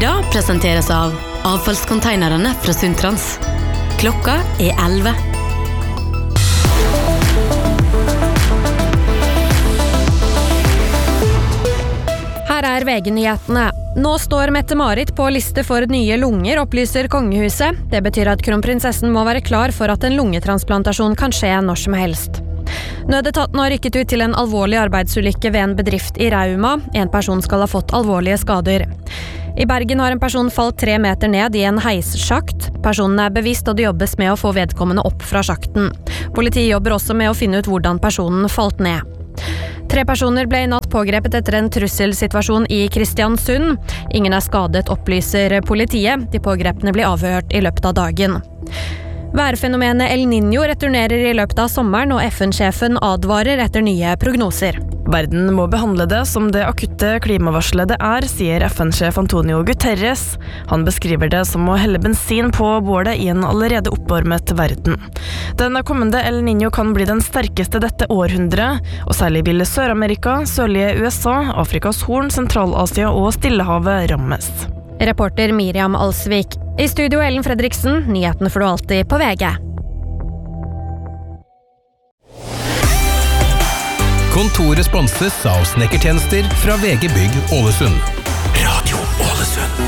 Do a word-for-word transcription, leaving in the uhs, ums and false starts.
Nyhetsmorgen presenteres av avfallskonteinerne fra Suntrans. Klokka er elleve. Her er V G-nyhetene. Nå står Mette-Marit på liste for nye lunger, opplyser kongehuset. Det betyr at kronprinsessen må være klar for at en lungetransplantasjon kan skje når som helst. Nødetaten har rykket ut til en alvorlig arbeidsulykke ved en bedrift i Rauma. En person skal ha fått alvorlige skader. I Bergen har en person falt tre meter ned i en heissjakt. Personen er bevisst, og det jobbes med å få vedkommende opp fra sjakten. Politiet jobber også med å finne ut hvordan personen falt ned. Tre personer ble i natt pågrepet etter en trusselsituasjon i Kristiansund. Ingen er skadet, opplyser politiet. De pågrepne blir avhørt i løpet av dagen. Værfenomenet El Niño returnerer i løpet av sommeren, og F N-sjefen advarer etter nye prognoser. Verden må behandle det som det akutte klimavarselet det er, sier F N-sjef Antonio Guterres. Han beskriver det som å helle bensin på bålet i en allerede oppvarmet verden. Den kommende El Niño kan bli den sterkeste dette århundret, og særlig vil Sør-Amerika, sørlige U S A, Afrikas Horn, Sentral-Asia og Stillehavet rammes. Reporter Miriam Alsvik. I studio Ellen Fredriksen, nyhetene får du alltid på V G. Kontoret sponses av snekkertjenester fra V G Bygg Ålesund. Radio Ålesund.